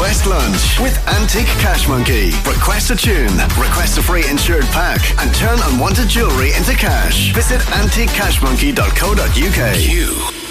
Request lunch with Antique Cash Monkey. Request a tune, request a free insured pack, and turn unwanted jewellery into cash. Visit antiquecashmonkey.co.uk.